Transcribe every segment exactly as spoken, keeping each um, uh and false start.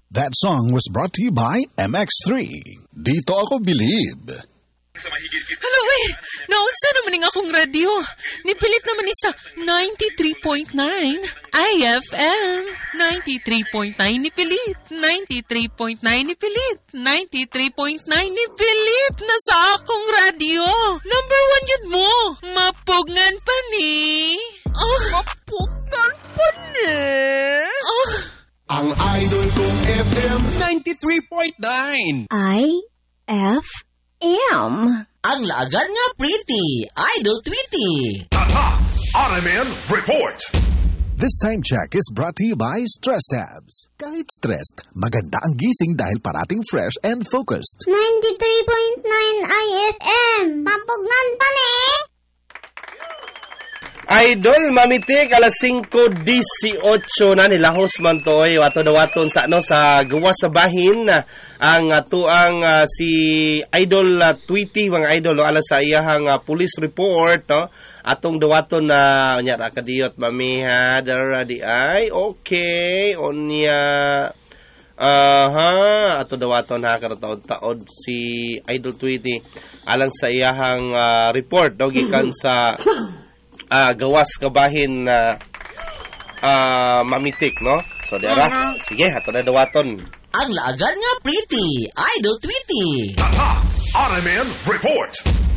That song was brought to you by M X three. Dito ako believe. Hello eh, naunsa naman ng akong radio. Nipilit naman ni sa ninety-three point nine I F M. ninety-three point nine nipilit. ninety-three point nine nipilit. ninety-three point nine nipilit na sa akong radio. Number one yun mo. Mapugngan pa ni. Oh. Mapugngan pa ni. Oh. Ang idol kong F M ninety-three point nine I F M. Ang laagad nga pretty, Idol Tweety. Tata, R M N Report. This time check is brought to you by Stress Tabs. Kahit stressed, maganda ang gising dahil parating fresh and focused. ninety-three point nine I F M. Mapugnan pa ni. Idol, mamitik, alas singko eighteen na nilahos man to, eh, wato dawaton sa, ano, sa gawa sa bahin, uh, ang ato uh, ang uh, si Idol uh, Tweety, mga idol, no, alas sa iyahang uh, police report, no, atong dawaton na, uh, nyara kadiyot, mami, ha, dara di ay, okay, onya, aha, uh, ato dawaton ha, karataod-taod si Idol Tweety, alang sa iyahang uh, report, no, gikan sa, Uh, gawas kabahin na uh, uh, mamitik, no? So, diara, uh-huh. Sige, hato na dawaton. Ang laagad nga pretty, Idol Tweety. Tata, R M N Report.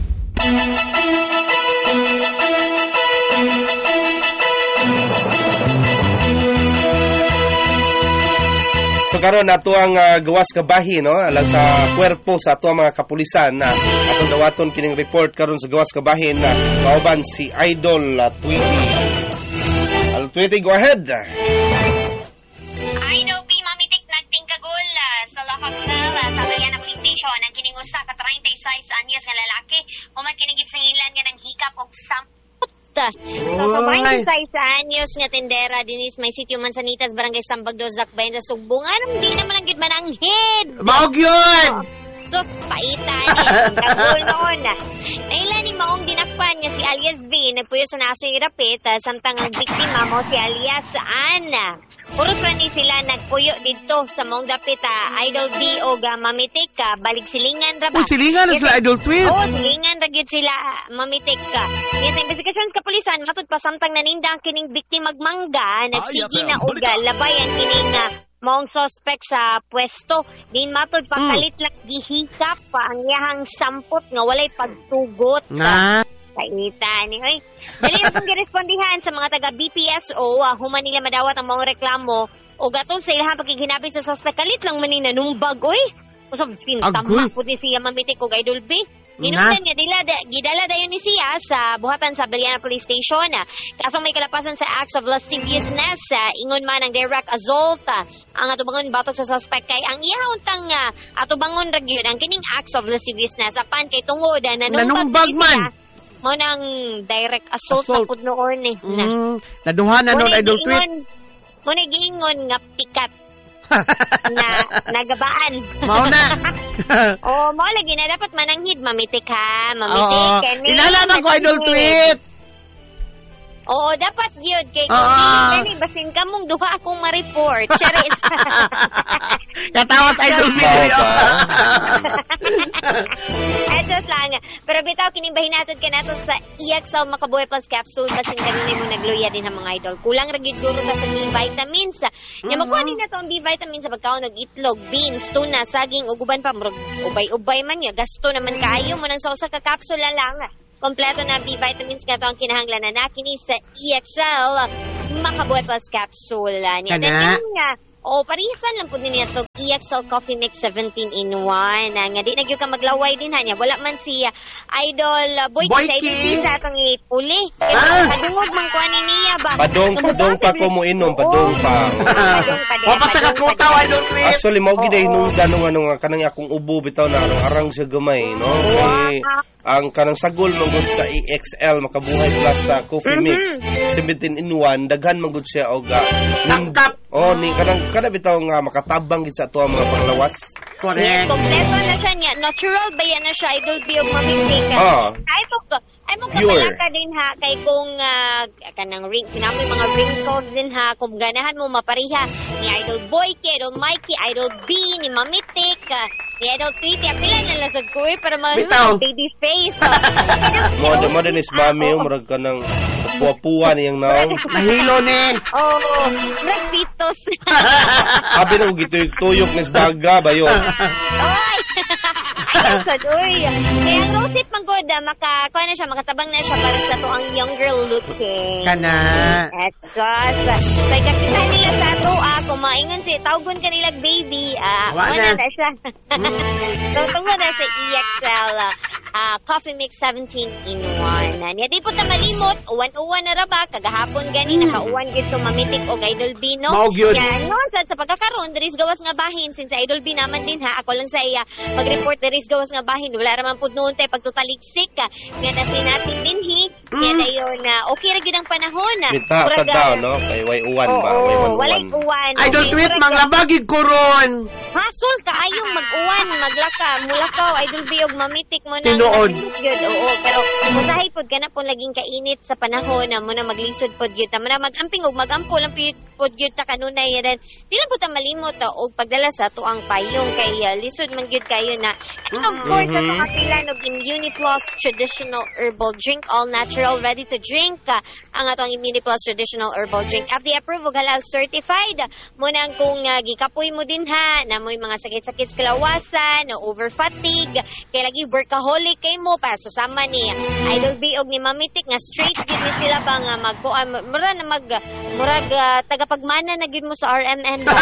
So karon nato ang uh, gawas kabahin, no, ala sa kwerpo sa ato mga kapulisan na uh, atong dawaton kining report karon sa gawas kabahin na uh, kauban si Idol uh, Tweety. Idol Tweety, go ahead. Idol P mamitik nagtingkagol uh, sa lahag na sa Galiana Police Station ang kining usa ka thirty-six anyos nga lalaki human kinigit sa ngilan nga nang hikap og sampu. So, so twenty-six anyos nga tendera dinis may sitio Mansanitas, Barangay Sambag dos, Zakbayan sa Sugbungan. Hindi naman lang gid mananghid. Maog yun! So, paitan eh. Kagul noon na. Nailan ni maong dinakpan niya si alias V. Nagpuyo sa naso yung rapit. Uh, samtang ang biktima mo si alias Ana. Puro ni sila nagpuyo dito sa maong dapit. Uh, Idol V o uh, mamitik ka. Balik silingan ra ba? Oh, silingan na sila Idol Tweet? Oo, oh, silingan ra gyud sila uh, mamitik ka. Yes, sa investigasyon sa kapulisan, matod pa samtang naninda ang kining biktima magmangga. Nagsigi na og labay ang kining uh, maong suspect sa pwesto. Din matod pakalit hmm. lang gihikap pa ang iyahang sampot nga walay pagtugot. Nga. Kainitan ni oy. Dali na kong girespondihan sa mga taga B P S O, uh, human nila madawat ang maong reklamo o gatong sa ilahang pagkikinabig sa suspect. Kalit lang man ni nanumbag oy. Usab sintama pud ni siya mamitik og Idol B. Ginunan niya dila da, gidala dayon ni siya sa buhatan sa Galiana Police Station. Kasong may kalapasan sa acts of lasciviousness, uh, ingon man ang direct assault, uh, ang atubangon batok sa suspect kay ang iya untang uh, atubangon ra gyud ang kining acts of lasciviousness apan kay tungod uh, nanumbag man. Mo nang direct assault, assault. Tapod noon eh. Mm, na. Naduhan na noon Idol Tweet. Mo na giingon nga pikat. na nagabaan. Mao na. Oh, mo lagi na dapat mananghid mamitik ha, mamitik. Oh, ilalaman ko Idol Tweet. Oo, dapat yun. Kay Kani, basin ka mong duha akong ma-report. Charis. Katawat Idol Tweet. Etos lang. Pero bitaw, kinimbahin natin ka natin sa I X L Makabuhay Plus Capsule. Basin kanina mo nagluya din ang mga idol. Kulang ragid guro ka sa B-vitamins. Nga makuha din na ito ang B-vitamins sa pagkaon ng itlog, beans, tuna, saging, uguban pa. Ubay-ubay man niya. Gasto naman kaayo mo nang sa usa ka kapsula lang. Kompleto na B-vitamins nga ito ang kinahanglan na nakini sa I X L Makabuhay Plus Capsule. Niya nga, o parisan lang po din niya ito I X L Coffee Mix seventeen in one. Nga di nagyo ka maglaway din ha niya. Wala man si uh, Idol uh, Boy Ki sa itong ipuli. Ah! Padungog man kuha ni niya ba? Padong, padong pa ko mo inom. Padong pa. Padong pa din. Wapat sa kakutaw, Idol Tweet. Actually, mao gid ay nung ganong ano nga kanang akong ubo bitaw na arang siya gamay, no? Kay ang kanang sagol manggod sa I X L Makabuhay Plus sa Coffee Mix seventeen in one daghan manggod siya og uh, tangkap. Oh, ni kanang kada bitaw nga makatabang gid sa ato ang mga panglawas. Correct. Kompleto na siya niya. Natural ba yan na siya? Idol B yung mamitik. Ah. Ay mo ko. Ay mo Pure. kapala ka din ha. Kay kung uh, kanang ring. Sinamoy mga wrinkles din ha. Kung ganahan mo mapariha. Ni Idol Boy, kay Idol Mikey, Idol B, ni Mamitik, uh, ni Idol Tweety. Apila na lasag ko eh. Para mga baby face. Mo de mo din is mami yung murag ka ng puwa-puwa niyang now. Nahilo ni. Oo. Oh, Black Pitos. Abi na ko gituyok nes baga ba yun? Oy! Ay, sad, uy. Kaya ang rosit man good, ah, maka, kuha na siya, makatabang na siya para sa to ang younger looking. Kana. At gosh. So, kapitan nila sa to, ah, kung maingon siya, tawgon ka nila baby, ah, Wala wala na. na siya. So, tungo na sa E X L, ah, ah, Coffee Mix seventeen in one. Ah, niya, di po ta malimot, uwan-uwan na raba, kagahapon gani, nakauwan gito mamitik o Idol B, no? Mao gyud. Yan, no? Sa, sa pagkakaroon, there is gawas nga bahin, since Idol B naman din, ha, ako lang sa iya, mag-report, there is gawas nga bahin, wala raman po noon tayo, pagtutaliksik, ka, nga na sinatin din, hi, nga na yun, na okay ra gyud ang panahon, na. Kita sa daw, no? Kay way uwan ba? Way Oo, uwan. walay uwan. Idol Okay, Tweet, murag- manglabagig ko ron. Hasol ka ayong mag-uwan, maglaka, mulakaw, Idol B og mamitik mo na. Tinuod. Good, oo, pero musahay pod ka na po laging kainit sa panahon na mo na maglisod pod gyud ta mo na magamping og magampol ang pod gyud ta kanunay then di lang po ta malimot ta og pagdala sa tuang payong kay uh, lisod man gyud kayo na and of course sa mga pilan og Immuniplus traditional herbal drink, all natural, ready to drink uh, ang atong Immuniplus traditional herbal drink F D A approved ug halal certified mo nang kung uh, gikapoy mo din ha na mo'y mga sakit-sakit sa kalawasan, na over fatigue, kay lagi workaholic kay mo pa susama ni Idol B og ni Mamitik nga straight gid ni sila ba nga magkuan mura na mag murag uh, tagapagmana na gid mo sa R M N ba.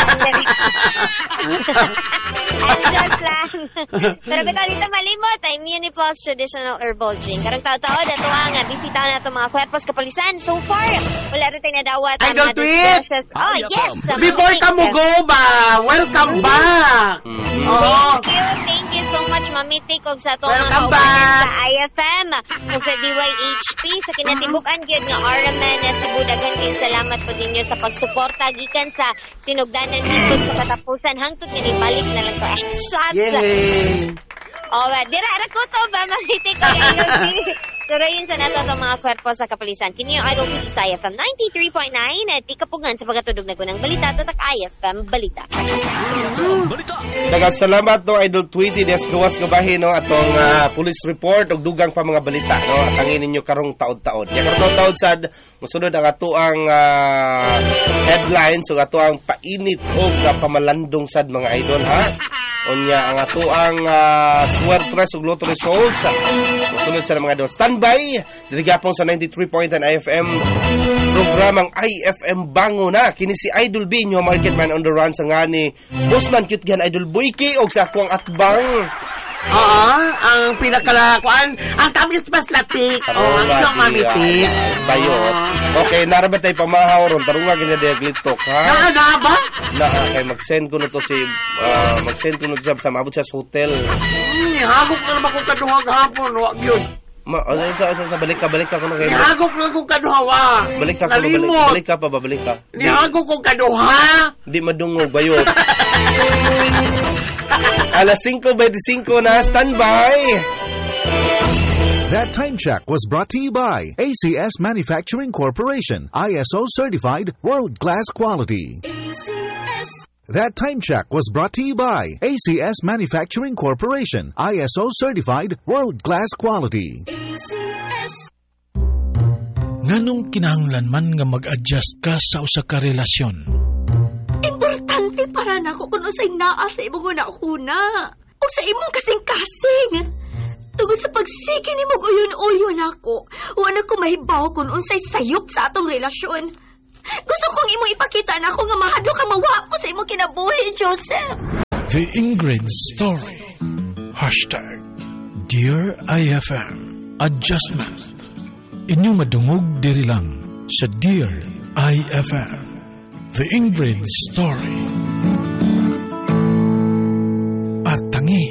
Ay, just lang. Pero bitaw dito malimot ay Immuniplus traditional herbal drink. Karong tao-tao dato nga bisita na to mga kwerpos kapalisan. So far wala rin tayo nadawat ang Idol mga Tweet! discussions. Oh, yes. uh, Before Mamitik. ka mo go ba, welcome back. Oo. Thank you, thank you so much, Mamitik, og sa itong mga Welcome kauban back. sa I F M, og sa D Y H P, sa kinatibukan gyud nga R M N at sa Budagan, kay salamat po ninyo sa pagsuporta gikan sa sinugdanan hingtod sa katapusan hangtod nga ibalik na lang sa shots. Yay! Alright, dira ra ko to ba Mamitik og Idol B. Surayin sa nato itong mga kwerpo sa kapalisan. Kini yung Idol T V sa I F M ninety-three point nine at di kapugan sa pagkatudog na gunang balita tatak I F M Balita. Nagasalamat no Idol Tweety des gawas nga bahin no atong uh, police report ug dugang pa mga balita no at angin ninyo karong taod-taod. Ya karong taod sad mosunod ang ato ang uh, headlines ug ato ang painit og uh, pamalandong sad mga idol ha. Unya ang ato ang uh, swertres ug lotto results. Mosunod sa mga idol. Standby diri gapon sa ninety-three point nine I F M programang I F M Bango na kini si Idol B nyo market man on the run sa ngani Bosman cute gan Idol Boyki og sa akong atbang. Oo, ang pinakalakuan, ang tamis mas latik. Oo, ang isang mamitik. Bayot. Okay, narabat tayo pamahaw ron. Tarunga ganyan diya glitok, ha? Naa na ba? Na, kay mag-send ko na to si, uh, mag-send ko na to sa maabot siya sa hotel. Hmm, hagok na naman kong kaduhang hapon. Wag yun. Ma, uh, sa, sa, sa, balik ka, balik ka ko na kayo. Nihagok na kong kaduhawa. Balik ka ko na, balik, Nalimot. balik ka pa, babalik ka. Nihagok kong kaduha. Di madungog, bayot. Alas five twenty-five na, standby! That time check was brought to you by A C S Manufacturing Corporation, I S O certified, world-class quality. That time check was brought to you by A C S Manufacturing Corporation, I S O certified, world-class quality. Nganong kinahanglan man nga mag-adjust ka sa usa ka relasyon? Importante para nako kung usay naa sa imong una-una. O sa imong kasing-kasing. Tungod sa pagsige ni mong uyon-uyon ako, wala ko mahibaw kung unsay sayop sa atong relasyon. Gusto kong imong ipakita na ako nga mahadlo ka mawapo sa imong kinabuhi, Joseph. The Ingrid Story. Hashtag Dear I F M Adjustment. Inyo madungog diri lang sa Dear I F M. The Ingrid Story. At tangi.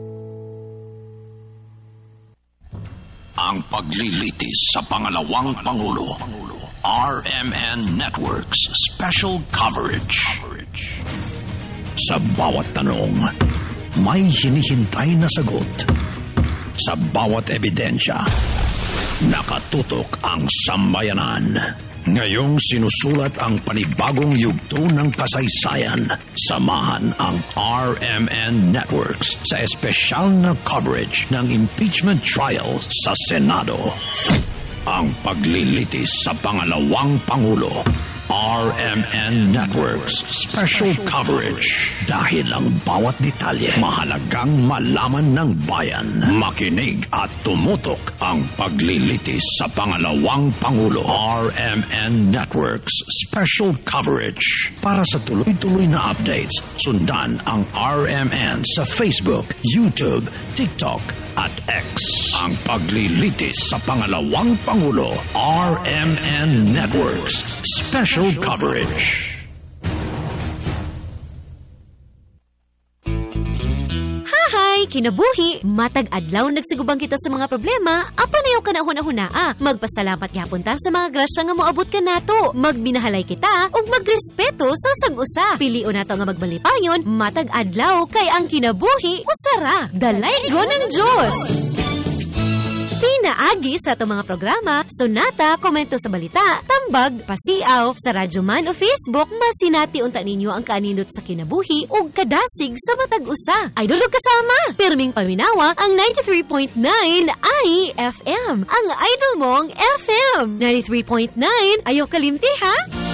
Ang paglilitis sa pangalawang Pangulo. R M N Network's special coverage. Sa bawat tanong, may hinihintay na sagot. Sa bawat ebidensya, nakatutok ang sambayanan. Ngayong sinusulat ang panibagong yugto ng kasaysayan, samahan ang R M N Networks sa espesyal na coverage ng impeachment trial sa Senado. Ang paglilitis sa pangalawang Pangulo. R M N Networks special coverage. Dahil ang bawat detalye mahalagang malaman ng bayan. Makinig at tumutok ang paglilitis sa pangalawang Pangulo. R M N Networks special coverage. Para sa tuloy-tuloy na updates, sundan ang R M N sa Facebook, YouTube, TikTok at X. Ang paglilitis sa pangalawang Pangulo. R M N Networks special coverage. Hahay, kinabuhi. Matag adlaw nagsigubang kita sa mga problema. Apa na yung kanahuna-hunaa? Magpasalamat yapon ta sa mga grasya nga moabot ka nato. Magbinahalay kita ug magrespeto sa sag-usa. Pilion nato nga magbalipayon. Matag adlaw kay ang kinabuhi usara. Dalaygo ng Diyos. Pinaagi sa itong mga programa, sonata, komento sa balita, tambag, pasiaw, sa radyo man o Facebook, masinati unta ninyo ang kaninot sa kinabuhi o kadasig sa matag-usa. Idol o kasama, pirming paminawa ang ninety-three point nine I F M, ang idol mong F M. ninety-three point nine, ayaw kalimti ha?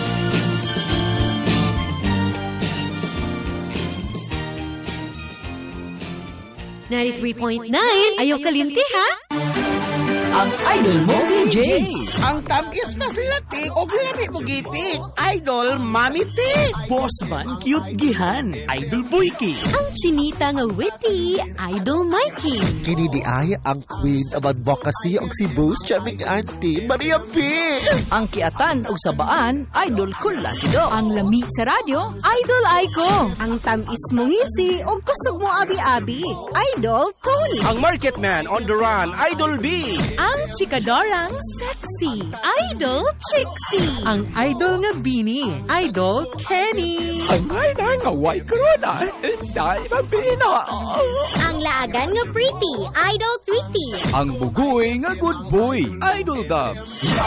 ninety-three point nine, ayaw kalimti ha? Ang idol mo, D J. Ang tamis na silati o lami mo gitik. Idol, Mami Tik. Boss man, cute gihan. Idol Boyki. Ang chinita nga witty, Idol Mikey. Kini di ay ang queen of advocacy og si Boss Charming Auntie Maria P. Ang kiatan og sabaan, Idol Kulakido. Ang lami sa radyo, Idol Aiko. Ang tamis mong ngisi og kusog mo abi-abi, Idol Tony. Ang market man on the run, Idol B. Ang chikadorang sexy, Idol Trixie. Ang idol nga Bini, Idol Kenny. Ang idol nga white corona, dahil ang Bina. Ang laagan nga pretty, Idol Tweety. Ang bugoy nga good boy, Idol Dub.